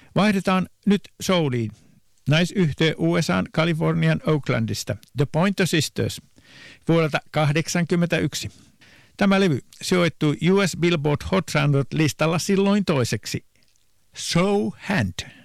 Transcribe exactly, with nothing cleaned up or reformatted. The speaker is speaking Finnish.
Vaihdetaan nyt souliin. Naisyhtye U S A:n Kalifornian Oaklandista, The Pointer Sisters, vuodelta kahdeksankymmentäyksi. Tämä levy sijoittui U S Billboard Hot sata-listalla silloin toiseksi. So Hand.